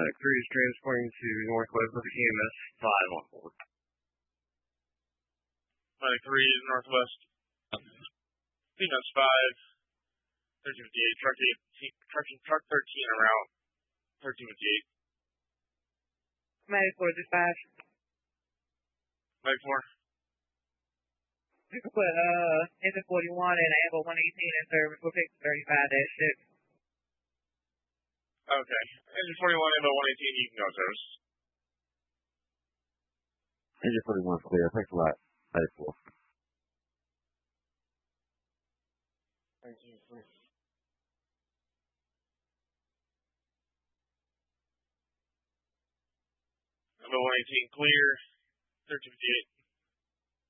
Crew is transporting to Northwest with the KMS 5 on board. Flight 3 is Northwest. KMS 5, 1358, truck 13 around 1358. Medic 4 dispatch. Medic 4. You can put engine 41 and Amber 118 in service. We'll pick 35-6. Okay. Engine 41 and 118, you can go service. Engine 41's clear. Thanks a lot. Medic 4. Thank you. Number 118 clear. 1358.